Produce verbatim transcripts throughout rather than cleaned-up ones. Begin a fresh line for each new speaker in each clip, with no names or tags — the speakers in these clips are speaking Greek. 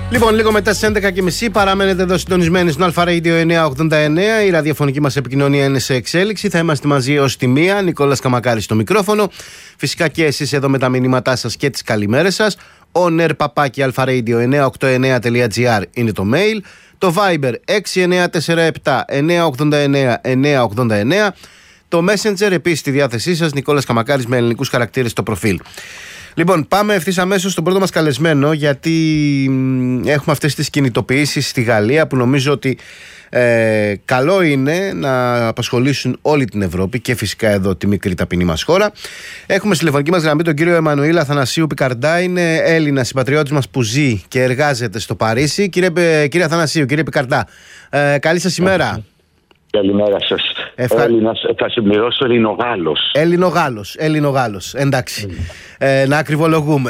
Λοιπόν, λίγο μετά στις έντεκα και μισή παραμένετε εδώ συντονισμένοι στον Αλφα Radio εννιακόσια ογδόντα εννέα. Η ραδιοφωνική μας επικοινωνία είναι σε εξέλιξη. Θα είμαστε μαζί ως τη μία. Νικόλας Καμακάρης στο μικρόφωνο. Φυσικά και εσείς εδώ με τα μηνύματά σας και τις καλημέρες σας. oner παπάκι alfaradio εννιακόσια ογδόντα εννέα τελεία τζι άρ είναι το mail. Το Viber έξι εννιά τέσσερα επτά εννιακόσια ογδόντα εννέα εννιακόσια ογδόντα εννέα. Το Messenger επίσης στη διάθεσή σας. Νικόλας Καμακάρης με ελληνικούς χαρακτήρες στο προφίλ. Λοιπόν, πάμε ευθύς αμέσως στον πρώτο μας καλεσμένο, γιατί έχουμε αυτές τις κινητοποιήσεις στη Γαλλία που νομίζω ότι ε, καλό είναι να απασχολήσουν όλη την Ευρώπη και φυσικά εδώ τη μικρή ταπεινή μας χώρα. Έχουμε στη τηλεφωνική μας γραμμή τον κύριο Εμμανουήλ Αθανασίου Πικαρντά. Είναι Έλληνας συμπατριώτης μας που ζει και εργάζεται στο Παρίσι. Κύριε, κύριε Αθανασίου, κύριε Πικαρντά, ε, καλή σας ημέρα.
Καλημέρα σας. Ευχα... Έλληνας, θα συμπληρώσω Ελληνογάλλος.
Ελληνογάλλος, Ελληνογάλλος, εντάξει. Mm. Ε, να ακριβολογούμε.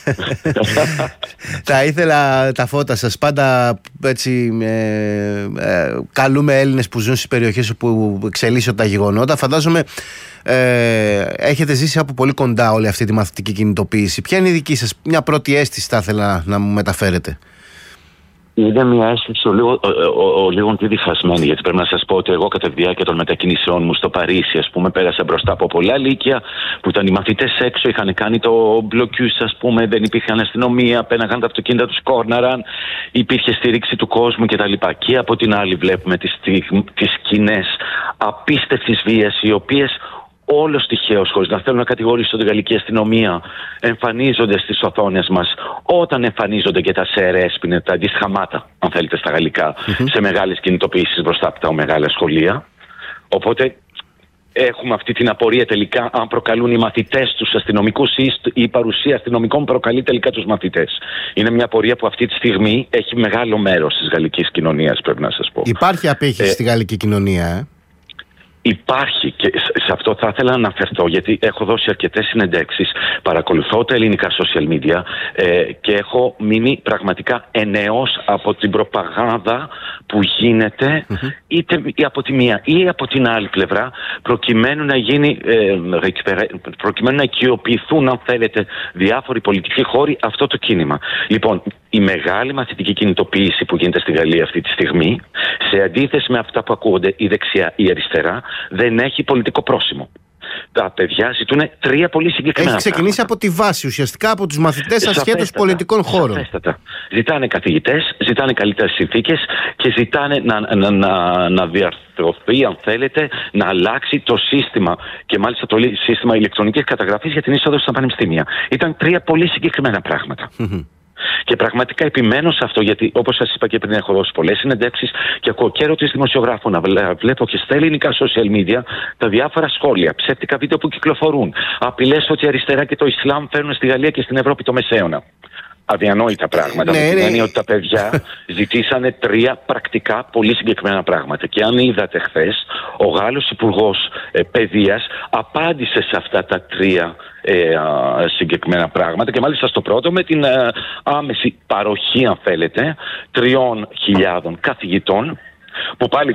Θα ήθελα τα φώτα σας. Πάντα έτσι ε, ε, καλούμε Έλληνες που ζουν στις περιοχές όπου εξελίσσονται τα γεγονότα. Φαντάζομαι ε, έχετε ζήσει από πολύ κοντά όλη αυτή τη μαθητική κινητοποίηση. Ποια είναι η δική σας, μια πρώτη αίσθηση θα ήθελα να μου μεταφέρετε?
Είναι μια αίσθηση ο λίγο, ο, ο, ο, λίγο τι διχασμένη, γιατί πρέπει να σας πω ότι εγώ κατά τη διάρκεια των μετακινήσεων μου στο Παρίσι, ας πούμε, πέρασα μπροστά από πολλά λύκεια που ήταν οι μαθητές έξω, είχαν κάνει το μπλοκιούς, ας πούμε, δεν υπήρχαν αστυνομία, πέναγαν τα αυτοκίνητα τους, κόρναραν, υπήρχε στήριξη του κόσμου κτλ. Και από την άλλη βλέπουμε τις, τις σκηνές απίστευτης βίας, οι οποίες όλος τυχαίως, χωρίς να θέλω να κατηγορήσω την γαλλική αστυνομία, εμφανίζονται στις οθόνες μας όταν εμφανίζονται και τα σι αρ ες, που είναι τα αντίστοιχα μάτα, αν θέλετε στα γαλλικά, mm-hmm. σε μεγάλες κινητοποιήσεις μπροστά από τα μεγάλα σχολεία. Οπότε έχουμε αυτή την απορία τελικά αν προκαλούν οι μαθητές τους αστυνομικούς ή η παρουσία αστυνομικών προκαλεί τελικά τους μαθητές. Είναι μια απορία που αυτή τη στιγμή έχει μεγάλο μέρος της γαλλικής κοινωνίας, πρέπει να σας πω.
Υπάρχει απήχηση ε, στη γαλλική κοινωνία, ε?
Υπάρχει, και σε αυτό θα ήθελα να αναφερθώ, γιατί έχω δώσει αρκετές συνεντεύξεις, παρακολουθώ τα ελληνικά social media ε, και έχω μείνει πραγματικά ενεός από την προπαγάνδα που γίνεται mm-hmm. είτε από τη μία ή από την άλλη πλευρά, προκειμένου να γίνει ε, προκειμένου να οικειοποιηθούν, αν θέλετε, διάφοροι πολιτικοί χώροι αυτό το κίνημα. Λοιπόν, η μεγάλη μαθητική κινητοποίηση που γίνεται στη Γαλλία αυτή τη στιγμή, σε αντίθεση με αυτά που ακούγονται η δεξιά ή η αριστερά, δεν έχει πολιτικό πρόσημο. Τα παιδιά ζητούν τρία πολύ συγκεκριμένα.
Έχει ξεκινήσει πράγματα από τη βάση, ουσιαστικά από τους μαθητές ασχέτως πολιτικών χώρων.
Σαφέστατα. Ζητάνε καθηγητές, ζητάνε καλύτερες συνθήκες και ζητάνε να, να, να, να διαρθρωθεί, αν θέλετε, να αλλάξει το σύστημα, και μάλιστα το σύστημα ηλεκτρονικής καταγραφής για την είσοδο στα πανεπιστήμια. Ήταν τρία πολύ συγκεκριμένα πράγματα. Και πραγματικά επιμένω σε αυτό, γιατί όπως σας είπα και πριν, έχω δώσει πολλές συνεντεύξεις και ακούω και ερωτήσεις δημοσιογράφων, να βλέπω και στα ελληνικά social media τα διάφορα σχόλια, ψεύτικα βίντεο που κυκλοφορούν, απειλές ότι η αριστερά και το Ισλάμ φέρνουν στη Γαλλία και στην Ευρώπη το μεσαίωνα. Αδιανόητα πράγματα.
Ναι,
με την
ναι.
έννοια ότι τα παιδιά ζητήσανε τρία πρακτικά πολύ συγκεκριμένα πράγματα. Και αν είδατε χθες, ο Γάλλος Υπουργός ε, Παιδείας απάντησε σε αυτά τα τρία ε, α, συγκεκριμένα πράγματα, και μάλιστα στο πρώτο με την ε, άμεση παροχή, αν θέλετε, τριών χιλιάδων καθηγητών, που πάλι